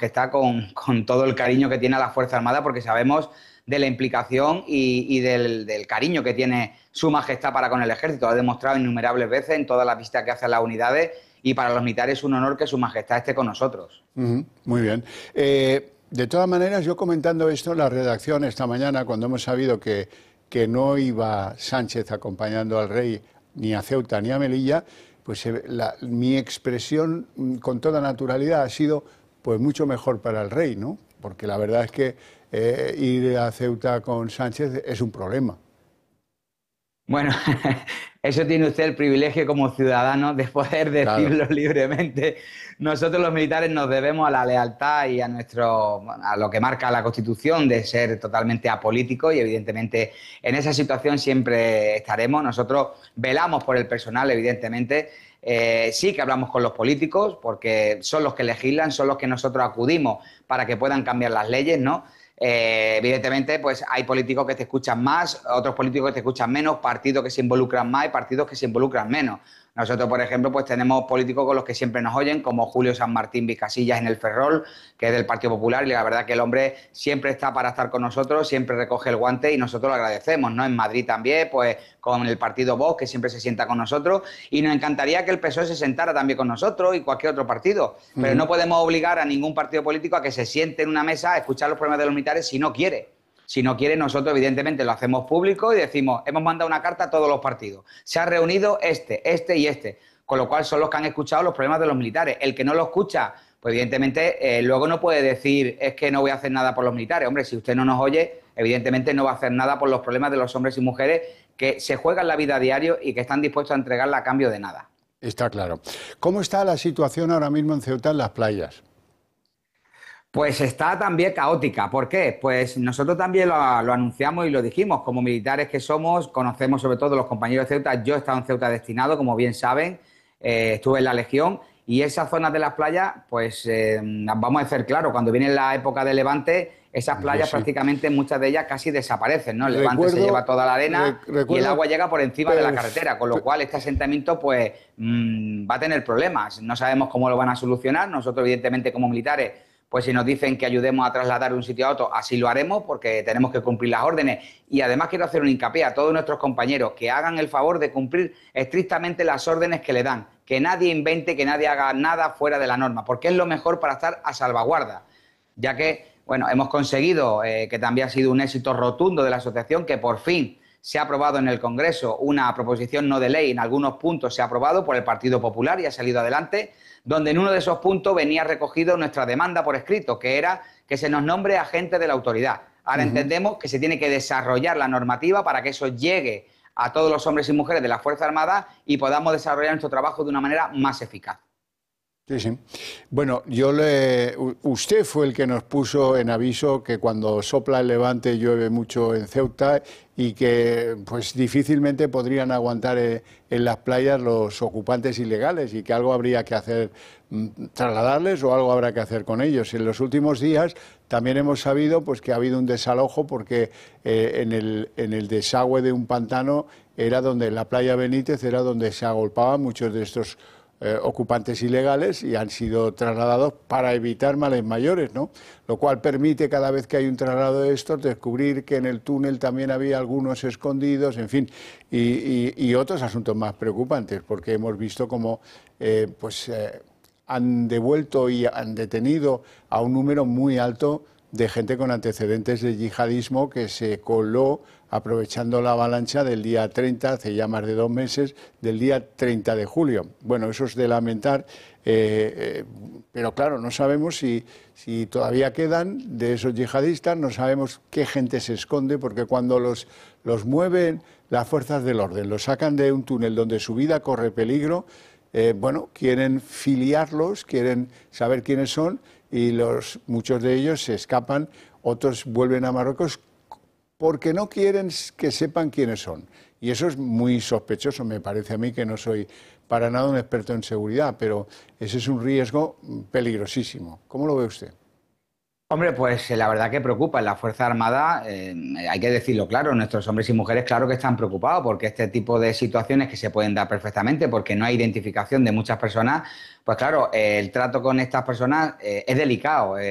Majestad con todo el cariño que tiene a la Fuerza Armada, porque sabemos de la implicación y del cariño que tiene Su Majestad para con el Ejército. Lo ha demostrado innumerables veces en todas las visitas que hace a las unidades, y para los militares es un honor que Su Majestad esté con nosotros. Muy bien. De todas maneras, yo comentando esto en la redacción esta mañana, cuando hemos sabido que no iba Sánchez acompañando al rey ni a Ceuta ni a Melilla, pues mi expresión con toda naturalidad ha sido pues mucho mejor para el rey, ¿no? Porque la verdad es que ir a Ceuta con Sánchez es un problema. Bueno, eso tiene usted el privilegio como ciudadano de poder Claro. decirlo libremente. Nosotros los militares nos debemos a la lealtad y a lo que marca la Constitución, de ser totalmente apolíticos, y evidentemente en esa situación siempre estaremos. Nosotros velamos por el personal, evidentemente. Sí que hablamos con los políticos porque son los que legislan, son los que nosotros acudimos para que puedan cambiar las leyes, ¿no? Evidentemente, pues hay políticos que te escuchan más, otros políticos que te escuchan menos, partidos que se involucran más y partidos que se involucran menos. Nosotros, por ejemplo, pues tenemos políticos con los que siempre nos oyen, como Julio San Martín Vicasillas en el Ferrol, que es del Partido Popular, y la verdad que el hombre siempre está para estar con nosotros, siempre recoge el guante y nosotros lo agradecemos, ¿no? En Madrid también, pues con el partido Vox, que siempre se sienta con nosotros, y nos encantaría que el PSOE se sentara también con nosotros y cualquier otro partido, pero no podemos obligar a ningún partido político a que se siente en una mesa a escuchar los problemas de los militares si no quiere. Si no quiere, nosotros evidentemente lo hacemos público y decimos, hemos mandado una carta a todos los partidos. Se ha reunido este y este, con lo cual son los que han escuchado los problemas de los militares. El que no lo escucha, pues evidentemente luego no puede decir, es que no voy a hacer nada por los militares. Hombre, si usted no nos oye, evidentemente no va a hacer nada por los problemas de los hombres y mujeres que se juegan la vida a diario y que están dispuestos a entregarla a cambio de nada. Está claro. ¿Cómo está la situación ahora mismo en Ceuta en las playas? Pues está también caótica. ¿Por qué? Pues nosotros también lo anunciamos y lo dijimos. Como militares que somos, conocemos sobre todo los compañeros de Ceuta. Yo he estado en Ceuta destinado, como bien saben, estuve en la Legión, y esas zonas de las playas, pues vamos a ser claros, cuando viene la época de Levante, esas playas prácticamente, muchas de ellas casi desaparecen, ¿no? El Levante se lleva toda la arena y el agua llega por encima de la carretera, con lo cual este asentamiento pues va a tener problemas. No sabemos cómo lo van a solucionar. Nosotros, evidentemente, como militares, pues si nos dicen que ayudemos a trasladar de un sitio a otro, así lo haremos, porque tenemos que cumplir las órdenes. Y además quiero hacer un hincapié a todos nuestros compañeros que hagan el favor de cumplir estrictamente las órdenes que le dan. Que nadie invente, que nadie haga nada fuera de la norma, porque es lo mejor para estar a salvaguarda. Ya que, bueno, hemos conseguido, que también ha sido un éxito rotundo de la asociación, que por fin se ha aprobado en el Congreso una proposición no de ley, en algunos puntos se ha aprobado por el Partido Popular y ha salido adelante, donde en uno de esos puntos venía recogido nuestra demanda por escrito, que era que se nos nombre agente de la autoridad. Ahora entendemos que se tiene que desarrollar la normativa para que eso llegue a todos los hombres y mujeres de la Fuerza Armada y podamos desarrollar nuestro trabajo de una manera más eficaz. Sí, sí. Bueno, usted fue el que nos puso en aviso que cuando sopla el levante llueve mucho en Ceuta y que pues difícilmente podrían aguantar en las playas los ocupantes ilegales y que algo habría que hacer, trasladarles, o algo habrá que hacer con ellos. En los últimos días también hemos sabido pues que ha habido un desalojo porque en el desagüe de un pantano era donde, en la playa Benítez, era donde se agolpaban muchos de estos ocupantes ilegales, y han sido trasladados para evitar males mayores, ¿no? Lo cual permite, cada vez que hay un traslado de estos, descubrir que en el túnel también había algunos escondidos, en fin, y otros asuntos más preocupantes, porque hemos visto cómo han devuelto y han detenido a un número muy alto de gente con antecedentes de yihadismo que se coló aprovechando la avalancha del día 30, hace ya más de 2 meses, del día 30 de julio. Bueno, eso es de lamentar, pero claro, no sabemos si todavía quedan de esos yihadistas, no sabemos qué gente se esconde, porque cuando los mueven las fuerzas del orden, los sacan de un túnel donde su vida corre peligro, quieren filiarlos, quieren saber quiénes son, y muchos de ellos se escapan, otros vuelven a Marruecos porque no quieren que sepan quiénes son. Y eso es muy sospechoso, me parece a mí, que no soy para nada un experto en seguridad, pero ese es un riesgo peligrosísimo. ¿Cómo lo ve usted? Hombre, pues la verdad que preocupa. En la Fuerza Armada, hay que decirlo claro, nuestros hombres y mujeres claro que están preocupados, porque este tipo de situaciones que se pueden dar perfectamente, porque no hay identificación de muchas personas, pues claro, el trato con estas personas es delicado.